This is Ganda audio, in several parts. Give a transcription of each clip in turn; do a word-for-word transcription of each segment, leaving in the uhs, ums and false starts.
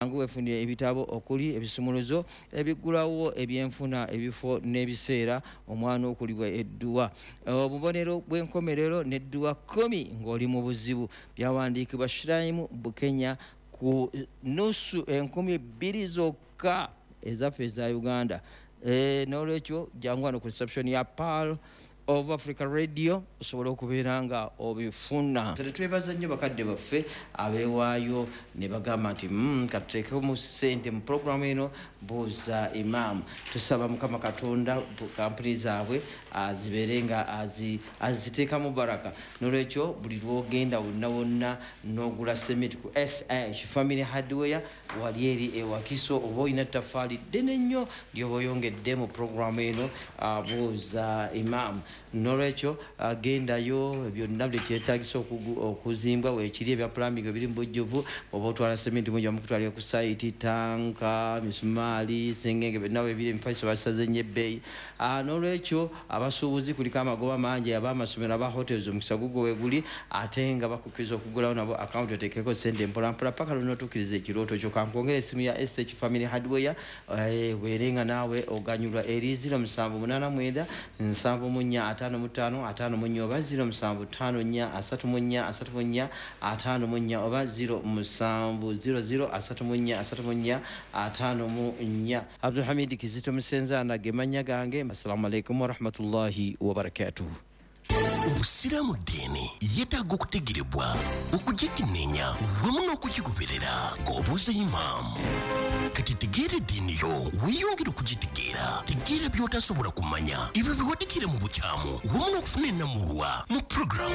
wefunire ebitabo okuli ebisumuluzo ebigulawo ebyenfuna ebifo n'ebiseera omwana okulibwa edduwa obubonero bw'enkomerero n'edduwa kumi ng'oli mu buzibu byawandiikibwa Shraimu Bukenya ku nusu enkumi bbiri zokka ezaffe eza Uganda. Eh, n'olwekyo jangu wano ku reception ya Pearl of Africa Radio osobola okubeera nga obifuna. Twebaza nnyo bakadde baffe abeewaayo ne bagamba nti mm, katuteekeko mu ssente mu programu eno Buuza Imam. Tusaba Mukama Katonda kampuni zaabwe azibeere nga aziteeka mu baraka. N'olwekyo buli lwogenda wonna wonna n'ogula sementi ku S H Family Hardware wali eri ewakiso oba olina ttafaali ddene nnyo ly'oba oyongedde mu programu eno Buuza Imam. N'olwekyo agendayo byonna bye kyetaagisa okuzimbwa weekiri ebya plumbing ebiri mu bujjuvu oba otwala sementi mungi bamukutwalira ku site tanka misumaali sengenge nawe ebiri emifaliso basaze nnyo ebbeeyi. N'olwekyo abasuubuzi kuliko amagoba mangi ab'amasomero aba hotels omukisa gugwo weguli ate nga bakukkiriza okugulawo nabo akawunti oteekeko sente mpolampola paka lunotuukiriza ekirooto kyo. Kankwongera essimu ya S H Family Hardware weerenga naawe oganyulwa eri ziro musanvu munaana mwenda nsanvu mu nnya ataano mu ttaano ataano mu nnya oba ziro musanvu ttaano nnya asatu mu nnya asatu mu nnya ataano mu nnya oba ziro musanvu ziro ziro asatu mu nnya asatu mu nnya ataano mu nnya. Abdul Hamid Kizito Musenzana ge mannya gange. Assalamu alaikum wa rahmatullahi wa barakatuh. Obusiraamu ddiini yeetaaga okutegerebwa okugikenneenya wamu n'okugigoberera ng'obuuza Imam. Kati tegeera eddiini yo weeyongere okugitegeera. Tegeera by'otasobola kumanya ebyo bye wadigira mu bukyamu wamu n'okufuna ennamulwa mu puroguramu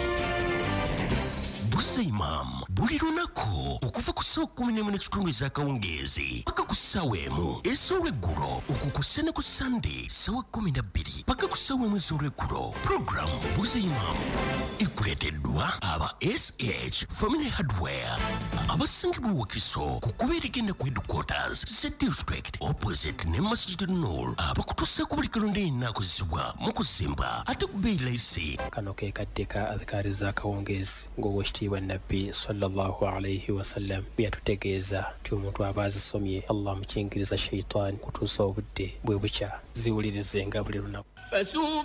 Buuza Imam buli lunaku okuva ku ssaawa kkumi n'emu n'ekitundu ez'akawungeezi paka ku ssaawa emu ez'olweggulo okukussa ne ku Sunday ssaawa kkumi na bbiri paka ku ssaawa emu ez'olweggulo. Puroguramu Buuza Imam ekuleeteddwa aba S H Family Hardware abasangibwa Wakiso ku kubeera egenda ku headquarters z district opposite ne Masjid Nur abakutuusaako buli kalonda yenna akozesebwa mu kuzimba ate ku bbeeyi layisi. Kano ke kaddeka adhikaari z'akawungeezi ng'owekitiibwa Nabbi sallallahu alayhi wa sallam byatutegeeza nti omuntu aba azisomye Allah mukingiriza shayitaani kutuusa obudde bwe bukya ziwulirizenga buli lunaku.